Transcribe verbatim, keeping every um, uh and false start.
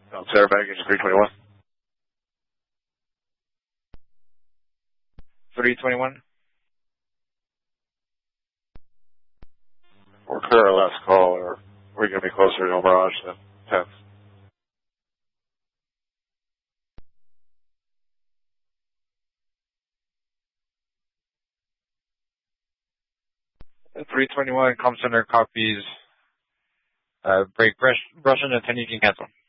Um, Sarah baggage three twenty-one. three twenty-one. We're clear our last call, or we're going to be closer to El Mirage than tenth. three twenty-one, Com Center copies, uh, break brush, brush and ten, you can cancel.